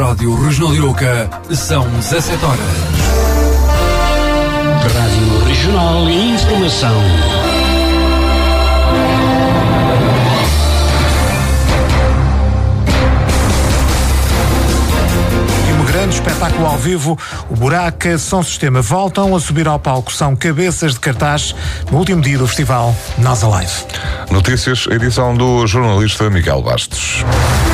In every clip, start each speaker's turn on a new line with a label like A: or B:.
A: Rádio Regional Aroca, são 17 horas.
B: Rádio Regional e Informação.
C: Grande espetáculo ao vivo, o Buraca Som Sistema voltam a subir ao palco, são cabeças de cartaz no último dia do festival Nós Alive.
D: Notícias, edição do jornalista Miguel Bastos.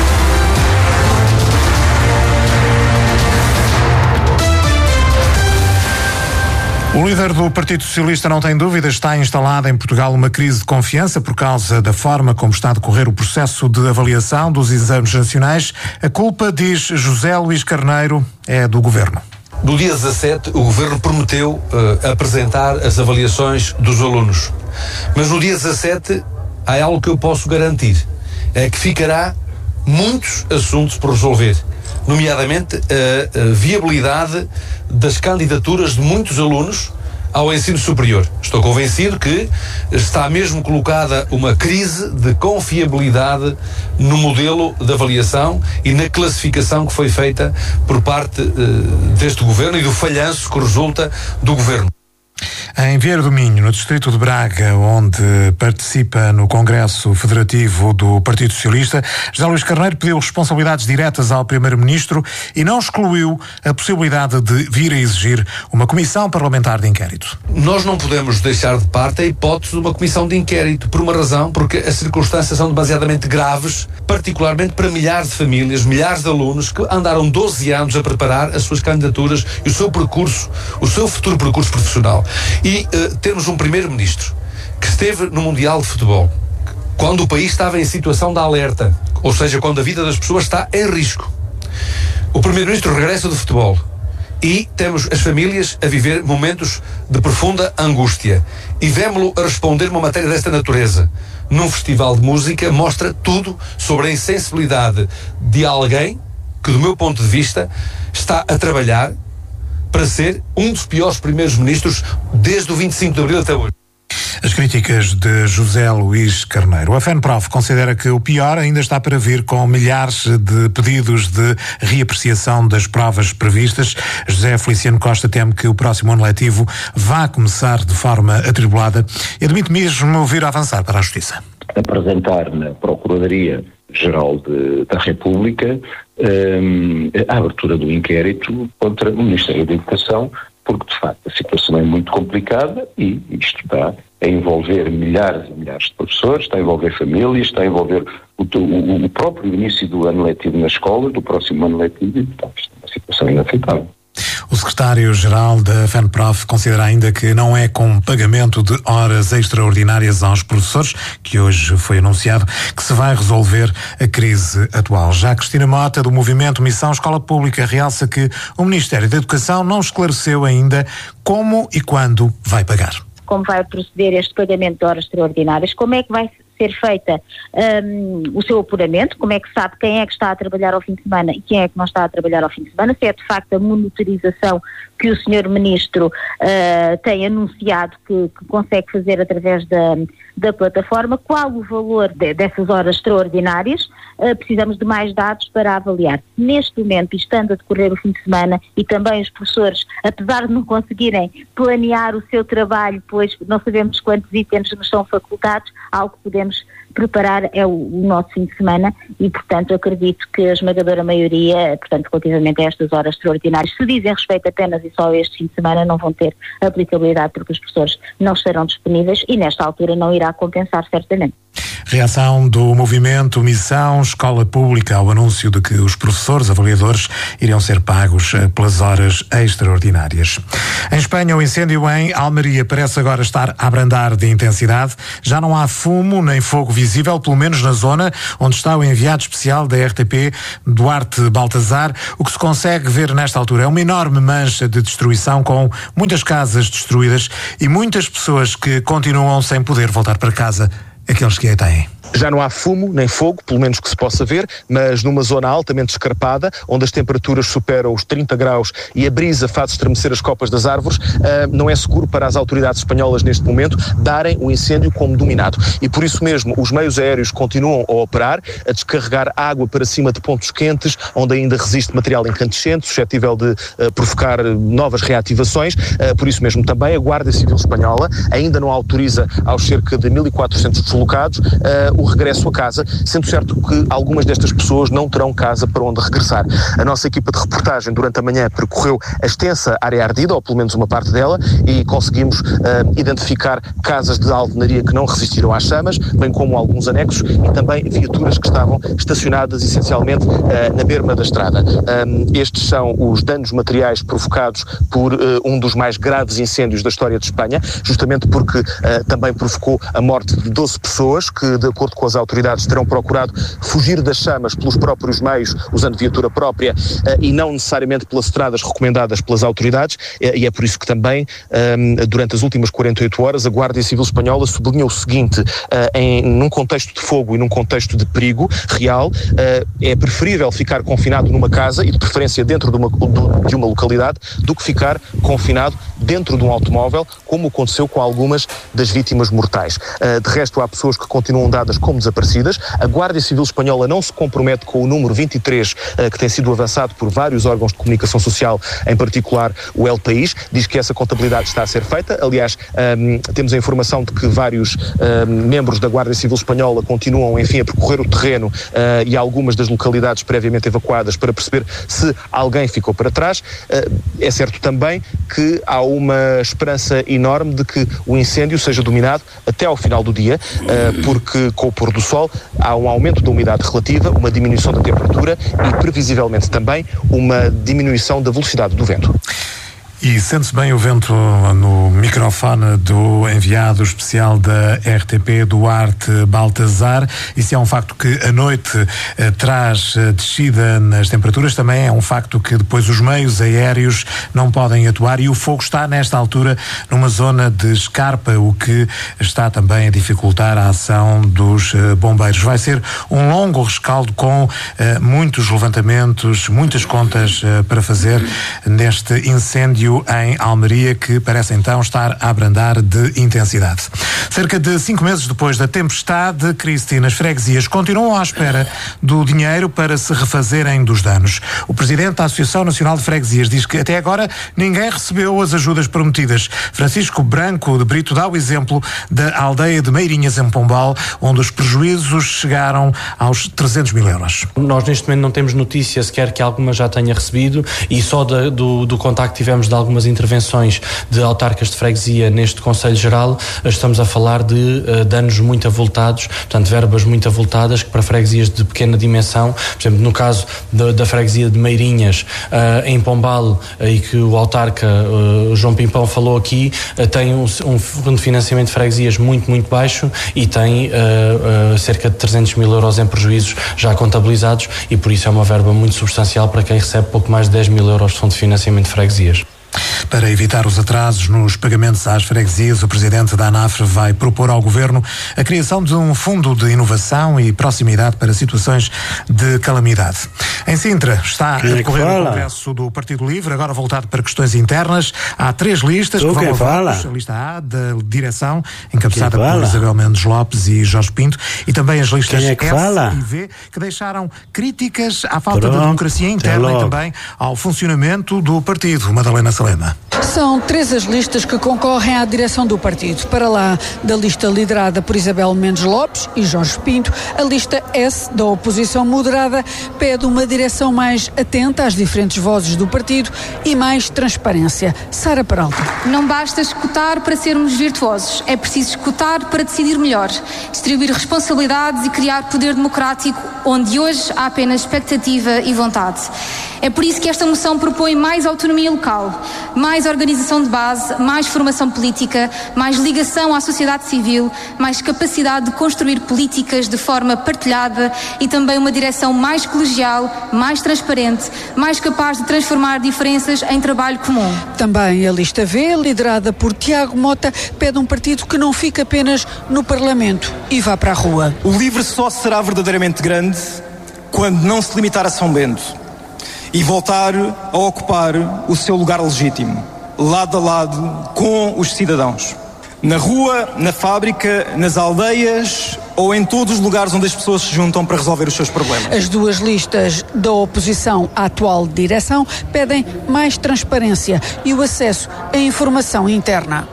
C: O líder do Partido Socialista não tem dúvidas, está instalada em Portugal uma crise de confiança por causa da forma como está a decorrer o processo de avaliação dos exames nacionais. A culpa, diz José Luís Carneiro, é do Governo.
E: No dia 17, o Governo prometeu apresentar as avaliações dos alunos. Mas no dia 17, há algo que eu posso garantir, é que ficará muitos assuntos por resolver, nomeadamente a viabilidade das candidaturas de muitos alunos ao ensino superior. Estou convencido que está mesmo colocada uma crise de confiabilidade no modelo de avaliação e na classificação que foi feita por parte deste Governo e do falhanço que resulta do Governo.
C: Em Vieira do Minho, no distrito de Braga, onde participa no Congresso Federativo do Partido Socialista, José Luís Carneiro pediu responsabilidades diretas ao Primeiro-Ministro e não excluiu a possibilidade de vir a exigir uma comissão parlamentar de inquérito.
E: Nós não podemos deixar de parte a hipótese de uma comissão de inquérito, por uma razão, porque as circunstâncias são demasiadamente graves, particularmente para milhares de famílias, milhares de alunos que andaram 12 anos a preparar as suas candidaturas e o seu percurso, o seu futuro percurso profissional. E temos um primeiro-ministro que esteve no Mundial de Futebol quando o país estava em situação de alerta, ou seja, quando a vida das pessoas está em risco. O primeiro-ministro regressa do futebol e temos as famílias a viver momentos de profunda angústia. E vemo-lo a responder uma matéria desta natureza num festival de música mostra tudo sobre a insensibilidade de alguém que, do meu ponto de vista, está a trabalhar para ser um dos piores primeiros-ministros desde o 25 de Abril até hoje.
C: As críticas de José Luís Carneiro. A FENPROF considera que o pior ainda está para vir, com milhares de pedidos de reapreciação das provas previstas. José Feliciano Costa teme que o próximo ano letivo vá começar de forma atribulada e admite mesmo vir a avançar para a Justiça.
F: Apresentar na Procuradoria-Geral da República a abertura do inquérito contra o Ministério da Educação, porque de facto a situação é muito complicada e isto está a envolver milhares e milhares de professores, está a envolver famílias, está a envolver o próprio início do ano letivo na escola, do próximo ano letivo, e portanto isto é uma situação inaceitável.
C: O secretário-geral da FENPROF considera ainda que não é com pagamento de horas extraordinárias aos professores, que hoje foi anunciado, que se vai resolver a crise atual. Já Cristina Mota, do movimento Missão Escola Pública, realça que o Ministério da Educação não esclareceu ainda como e quando vai pagar.
G: Como vai proceder este pagamento de horas extraordinárias, como é que vai ser feita o seu apuramento, como é que sabe quem é que está a trabalhar ao fim de semana e quem é que não está a trabalhar ao fim de semana, se é de facto a monitorização que o Sr. Ministro tem anunciado que consegue fazer através da plataforma, qual o valor dessas horas extraordinárias. Precisamos de mais dados para avaliar. Neste momento, estando a decorrer o fim de semana, e também os professores, apesar de não conseguirem planear o seu trabalho, pois não sabemos quantos itens nos são facultados, algo que podemos preparar é o nosso fim de semana e, portanto, acredito que a esmagadora maioria, portanto, relativamente a estas horas extraordinárias, se dizem respeito apenas e só a este fim de semana, não vão ter aplicabilidade porque os professores não estarão disponíveis e, nesta altura, não irá compensar certamente.
C: Reação do movimento Missão Escola Pública ao anúncio de que os professores avaliadores iriam ser pagos pelas horas extraordinárias. Em Espanha, o incêndio em Almeria parece agora estar a abrandar de intensidade. Já não há fumo nem fogo visível, pelo menos na zona onde está o enviado especial da RTP, Duarte Baltazar. O que se consegue ver nesta altura é uma enorme mancha de destruição, com muitas casas destruídas e muitas pessoas que continuam sem poder voltar para casa, aqueles que a têm.
H: Já não há fumo nem fogo, pelo menos que se possa ver, mas numa zona altamente escarpada, onde as temperaturas superam os 30 graus e a brisa faz estremecer as copas das árvores, não é seguro para as autoridades espanholas neste momento darem o incêndio como dominado. E por isso mesmo os meios aéreos continuam a operar, a descarregar água para cima de pontos quentes, onde ainda resiste material incandescente, suscetível de provocar novas reativações. Por isso mesmo também a Guarda Civil Espanhola ainda não autoriza aos cerca de 1.400 deslocados o regresso a casa, sendo certo que algumas destas pessoas não terão casa para onde regressar. A nossa equipa de reportagem durante a manhã percorreu a extensa área ardida, ou pelo menos uma parte dela, e conseguimos identificar casas de alvenaria que não resistiram às chamas, bem como alguns anexos e também viaturas que estavam estacionadas essencialmente na berma da estrada. Estes são os danos materiais provocados por um dos mais graves incêndios da história de Espanha, justamente porque também provocou a morte de 12 pessoas que, de acordo com as autoridades, terão procurado fugir das chamas pelos próprios meios, usando viatura própria e não necessariamente pelas estradas recomendadas pelas autoridades, e é por isso que também, durante as últimas 48 horas, a Guarda Civil Espanhola sublinhou o seguinte: num contexto de fogo e num contexto de perigo real, é preferível ficar confinado numa casa, e de preferência dentro de uma localidade, do que ficar confinado dentro de um automóvel, como aconteceu com algumas das vítimas mortais. De resto, há pessoas que continuam dadas como desaparecidas. A Guarda Civil Espanhola não se compromete com o número 23 que tem sido avançado por vários órgãos de comunicação social, em particular o El País. Diz que essa contabilidade está a ser feita. Aliás, temos a informação de que vários membros da Guarda Civil Espanhola continuam, enfim, a percorrer o terreno e algumas das localidades previamente evacuadas para perceber se alguém ficou para trás. É certo também que há uma esperança enorme de que o incêndio seja dominado até ao final do dia, porque com o pôr do sol há um aumento da umidade relativa, uma diminuição da temperatura e previsivelmente também uma diminuição da velocidade do vento.
C: E sente-se bem o vento no microfone do enviado especial da RTP, Duarte Baltazar. Isso é um facto que a noite traz descida nas temperaturas. Também é um facto que depois os meios aéreos não podem atuar e o fogo está, nesta altura, numa zona de escarpa, o que está também a dificultar a ação dos bombeiros. Vai ser um longo rescaldo com muitos levantamentos, muitas contas para fazer neste incêndio em Almeria, que parece então estar a abrandar de intensidade. Cerca de 5 meses depois da tempestade, Cristina, as freguesias continuam à espera do dinheiro para se refazerem dos danos. O presidente da Associação Nacional de Freguesias diz que até agora ninguém recebeu as ajudas prometidas. Francisco Branco de Brito dá o exemplo da aldeia de Meirinhas, em Pombal, onde os prejuízos chegaram aos 300 mil euros.
I: Nós neste momento não temos notícia sequer que alguma já tenha recebido, e só do contacto que tivemos de algumas intervenções de autarcas de freguesia neste Conselho Geral, estamos a falar de danos muito avultados, portanto verbas muito avultadas, que para freguesias de pequena dimensão, por exemplo, no caso da freguesia de Meirinhas, em Pombal, e que o autarca João Pimpão falou aqui, tem um fundo de financiamento de freguesias muito, muito baixo e tem cerca de 300 mil euros em prejuízos já contabilizados, e por isso é uma verba muito substancial para quem recebe pouco mais de 10 mil euros de fundo de financiamento de freguesias.
C: Para evitar os atrasos nos pagamentos às freguesias, o presidente da ANAFRE vai propor ao Governo a criação de um fundo de inovação e proximidade para situações de calamidade. Em Sintra está a decorrer o Congresso do Partido Livre, agora voltado para questões internas. Há 3 listas que vão a votos. A lista A, da direção, encabeçada por Isabel Mendes Lopes e Jorge Pinto, e também as listas S e V, que deixaram críticas à falta de democracia interna e também ao funcionamento do partido. Madalena Salema.
J: São 3 as listas que concorrem à direção do partido. Para lá da lista liderada por Isabel Mendes Lopes e Jorge Pinto, a lista S, da oposição moderada, pede uma direção mais atenta às diferentes vozes do partido e mais transparência. Sara Peralta.
K: Não basta escutar para sermos virtuosos, é preciso escutar para decidir melhor, distribuir responsabilidades e criar poder democrático, onde hoje há apenas expectativa e vontade. É por isso que esta moção propõe mais autonomia local, mais mais organização de base, mais formação política, mais ligação à sociedade civil, mais capacidade de construir políticas de forma partilhada e também uma direção mais colegial, mais transparente, mais capaz de transformar diferenças em trabalho comum.
J: Também a lista V, liderada por Tiago Mota, pede um partido que não fique apenas no Parlamento e vá para a rua.
L: O LIVRE só será verdadeiramente grande quando não se limitar a São Bento e voltar a ocupar o seu lugar legítimo, lado a lado com os cidadãos. Na rua, na fábrica, nas aldeias ou em todos os lugares onde as pessoas se juntam para resolver os seus problemas.
J: As duas listas da oposição à atual direção pedem mais transparência e o acesso à informação interna.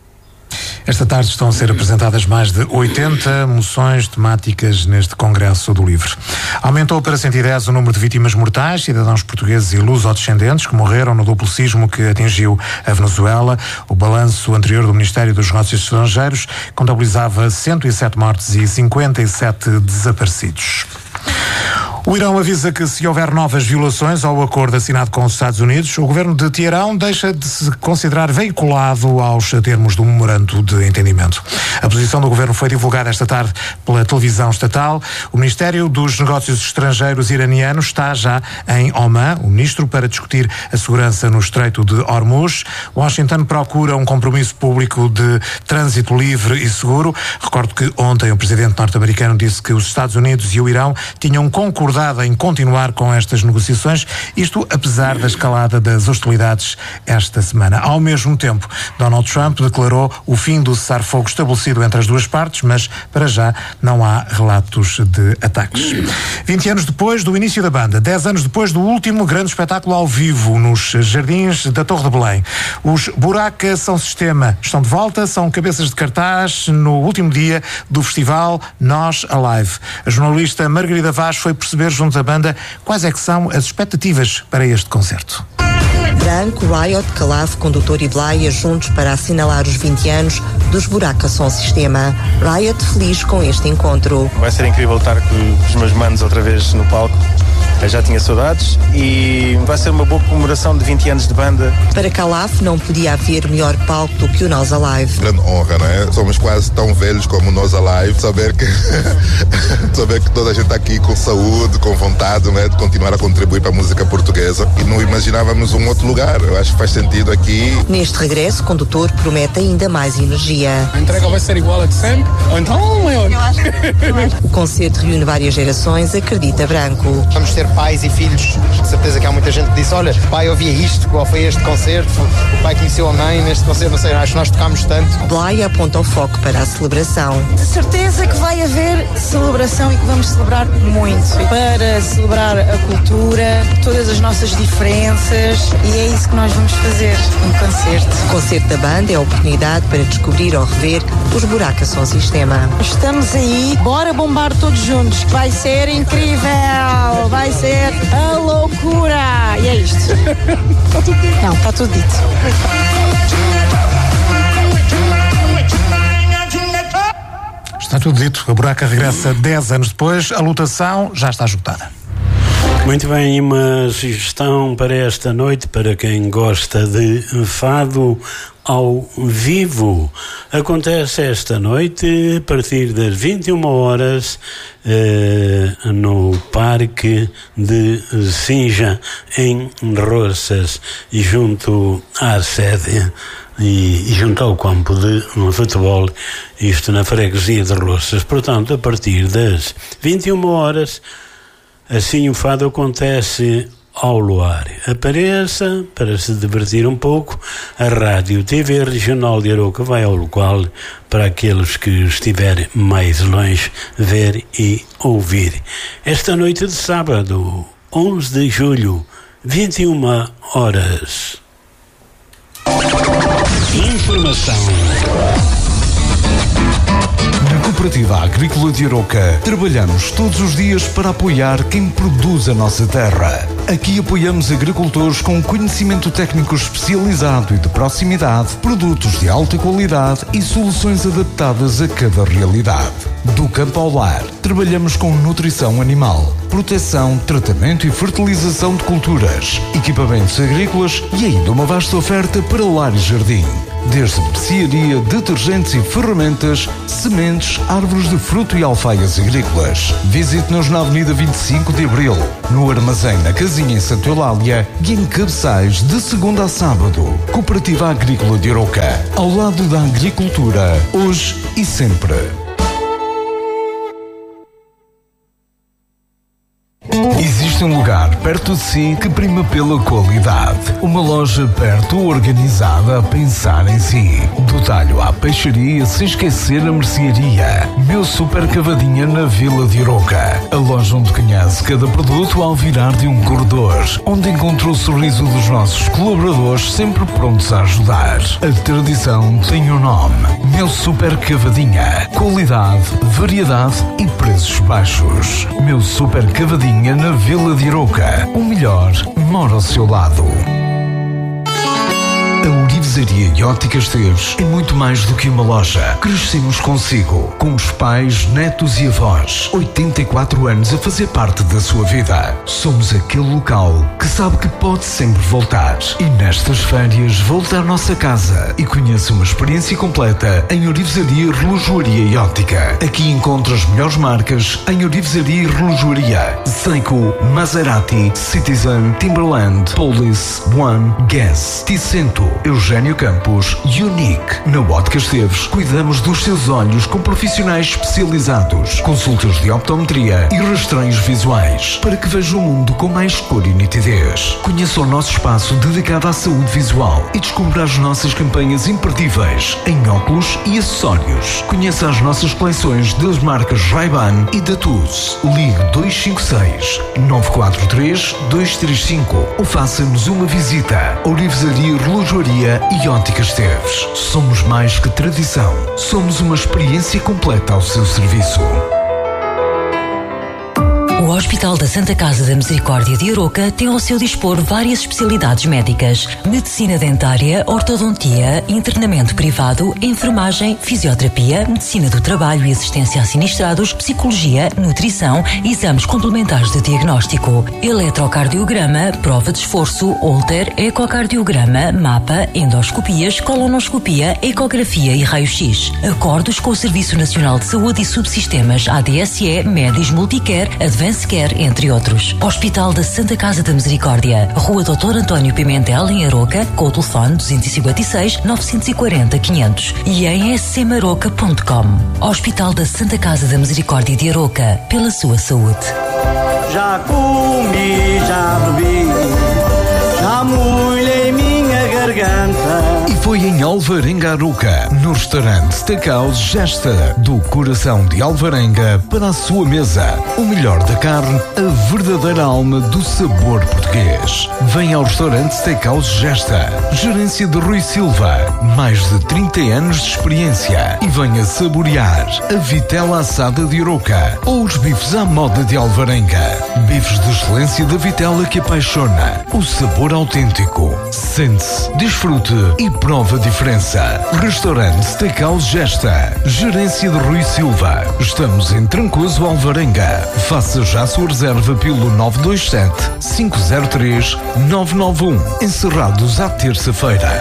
C: Esta tarde estão a ser apresentadas mais de 80 moções temáticas neste Congresso do Livre. Aumentou para 110 o número de vítimas mortais, cidadãos portugueses e lusodescendentes que morreram no duplo sismo que atingiu a Venezuela. O balanço anterior do Ministério dos Negócios Estrangeiros contabilizava 107 mortes e 57 desaparecidos. O Irão avisa que se houver novas violações ao acordo assinado com os Estados Unidos, o governo de Teherão deixa de se considerar veiculado aos termos do memorando de entendimento. A posição do governo foi divulgada esta tarde pela televisão estatal. O Ministério dos Negócios Estrangeiros iraniano está já em Oman, o ministro, para discutir a segurança no Estreito de Hormuz. Washington procura um compromisso público de trânsito livre e seguro. Recordo que ontem o presidente norte-americano disse que os Estados Unidos e o Irão tinham concordado em continuar com estas negociações, isto apesar da escalada das hostilidades esta semana. Ao mesmo tempo, Donald Trump declarou o fim do cessar-fogo estabelecido entre as duas partes, mas para já não há relatos de ataques. 20 anos depois do início da banda, 10 anos depois do último grande espetáculo ao vivo nos jardins da Torre de Belém, os Buraca São Sistema estão de volta, são cabeças de cartaz no último dia do festival Nós Alive. A jornalista Margarida Vaz foi perceber junto à banda quais é que são as expectativas para este concerto.
M: Branco, Riot, Calaf, Condutor e Blaia juntos para assinalar os 20 anos dos Buraca Som Sistema. Riot feliz com este encontro.
N: Vai ser incrível estar com os meus manos outra vez no palco. Eu já tinha saudades e vai ser uma boa comemoração de 20 anos de banda.
M: Para Calaf não podia haver melhor palco do que o Nós Alive.
O: Grande honra, não é? Somos quase tão velhos como o Nós Alive. Saber que toda a gente está aqui com saúde, com vontade, não é? De continuar a contribuir para a música portuguesa. E não imaginávamos um outro lugar. Eu acho que faz sentido aqui.
M: Neste regresso, o Condutor promete ainda mais energia.
P: A entrega vai ser igual a de sempre? Ou então maior?
M: Eu acho que... O concerto reúne várias gerações, acredita Branco.
Q: Vamos ter pais e filhos, de certeza que há muita gente que disse, olha, pai ouvia isto, qual foi este concerto, o pai conheceu a mãe neste concerto, não sei, acho que nós tocámos tanto.
M: Blaia aponta o foco para a celebração.
R: De certeza que vai haver celebração e que vamos celebrar muito, para celebrar a cultura, todas as nossas diferenças, e é isso que nós vamos fazer no concerto.
M: O concerto da banda é a oportunidade para descobrir ou rever os Buraca Som Sistema.
R: Estamos aí, bora bombar todos juntos, vai ser incrível, vai ser a loucura! E é isto. Está tudo dito. Não, está tudo dito.
C: Está tudo dito. A Buraca regressa 10 anos depois. A lotação já está esgotada.
B: Muito bem, uma sugestão para esta noite, para quem gosta de fado ao vivo. Acontece esta noite, a partir das 21 horas, no Parque de Sinja, em Roças, junto à sede e junto ao campo de futebol, isto na freguesia de Roças. Portanto, a partir das 21 horas, assim o fado acontece ao luar. Apareça para se divertir um pouco. A Rádio TV Regional de Arouca vai ao local para aqueles que estiverem mais longe ver e ouvir. Esta noite de sábado, 11 de julho, 21 horas. Informação.
S: Na Cooperativa Agrícola de Arouca, trabalhamos todos os dias para apoiar quem produz a nossa terra. Aqui apoiamos agricultores com conhecimento técnico especializado e de proximidade, produtos de alta qualidade e soluções adaptadas a cada realidade. Do campo ao lar, trabalhamos com nutrição animal, proteção, tratamento e fertilização de culturas, equipamentos agrícolas e ainda uma vasta oferta para lar e jardim. Desde mercearia, detergentes e ferramentas, sementes, árvores de fruto e alfaias agrícolas. Visite-nos na Avenida 25 de Abril, no Armazém na Casinha em Santa Eulália e em Cabeçais de segunda a sábado. Cooperativa Agrícola de Arouca, ao lado da agricultura, hoje e sempre. Existe um lugar perto de si que prima pela qualidade. Uma loja perto, organizada, a pensar em si. Do talho à peixaria, sem esquecer a mercearia. Meu Super Cavadinha na Vila de Arouca. A loja onde conhece cada produto ao virar de um corredor. Onde encontrou o sorriso dos nossos colaboradores, sempre prontos a ajudar. A tradição tem um nome. Meu Super Cavadinha. Qualidade, variedade e preços baixos. Meu Super Cavadinha na Vila de Arouca. O melhor mora ao seu lado. A Orivesaria e Ótica Esteves é muito mais do que uma loja. Crescemos consigo, com os pais, netos e avós. 84 anos a fazer parte da sua vida. Somos aquele local que sabe que pode sempre voltar. E nestas férias, volta à nossa casa e conheça uma experiência completa em Orivesaria, Relojoaria e Ótica. Aqui encontra as melhores marcas em Orivesaria e Relojoaria. Seiko, Maserati, Citizen, Timberland, Police, One, Guess, Ticento, Eugênio Campos e Unique. Na Ótica Esteves, cuidamos dos seus olhos com profissionais especializados, consultas de optometria e rastreios visuais, para que veja o mundo com mais cor e nitidez. Conheça o nosso espaço dedicado à saúde visual e descubra as nossas campanhas imperdíveis em óculos e acessórios. Conheça as nossas coleções das marcas Ray-Ban e Datus. Ligue 256 943 235 ou faça-nos uma visita. Orivesaria, Relojoaria e Ótica Esteves. Somos mais que tradição. Somos uma experiência completa ao seu serviço.
T: O Hospital da Santa Casa da Misericórdia de Arouca tem ao seu dispor várias especialidades médicas: medicina dentária, ortodontia, internamento privado, enfermagem, fisioterapia, medicina do trabalho e assistência a sinistrados, psicologia, nutrição, exames complementares de diagnóstico, eletrocardiograma, prova de esforço, holter, ecocardiograma, mapa, endoscopias, colonoscopia, ecografia e raio-x. Acordos com o Serviço Nacional de Saúde e Subsistemas ADSE, Medis Multicare, Advance Care, entre outros. Hospital da Santa Casa da Misericórdia, Rua Dr. António Pimentel, em Arouca, com o telefone 256 940 500 e em scmarouca.com. Hospital da Santa Casa da Misericórdia de Arouca, pela sua saúde.
U: Já comi, já bebi, já molhei minha garganta.
S: E foi em Alvarenga, Arouca, no restaurante Steakhouse Gesta, do coração de Alvarenga para a sua mesa. O melhor da carne, a verdadeira alma do sabor português. Vem ao restaurante Steakhouse Gesta. Gerência de Rui Silva, mais de 30 anos de experiência. E venha saborear a vitela assada de Arouca ou os bifes à moda de Alvarenga. Bifes de excelência da vitela que apaixona. O sabor autêntico. Sente-se, desfrute e prova a diferença. Restaurante Steakhouse Gesta. Gerência de Rui Silva. Estamos em Trancoso, Alvarenga. Faça já a sua reserva pelo 927 503 991. Encerrados à terça-feira.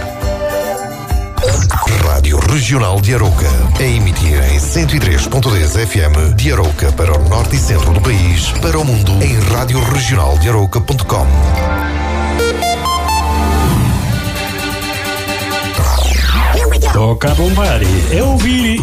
V: Rádio Regional de Arouca. A emitir em 103.10 FM de Arouca para o norte e centro do país, para o mundo em radioregionaldearouca.com.
B: Toca a bombar, é ouvir